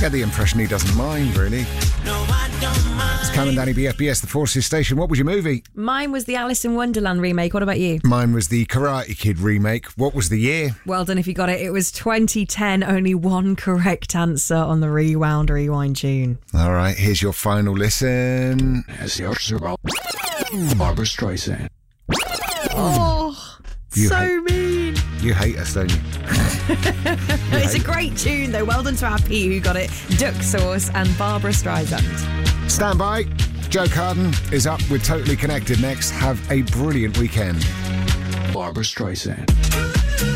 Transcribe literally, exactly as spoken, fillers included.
get the impression he doesn't mind, really. No, I don't mind. It's Cam and Danny, B F B S, the Forces Station. What was your movie? Mine was the Alice in Wonderland remake. What about you? Mine was the Karate Kid remake. What was the year? Well done if you got it. It was twenty ten. Only one correct answer on the Rewound Rewind tune. All right, here's your final listen. Barbara Streisand. Oh, You so hate- mean. You hate us, don't you? It's a great tune, though. Well done to our P who got it. Duck Sauce and Barbara Streisand. Stand by. Joe Carden is up with Totally Connected next. Have a brilliant weekend. Barbara Streisand.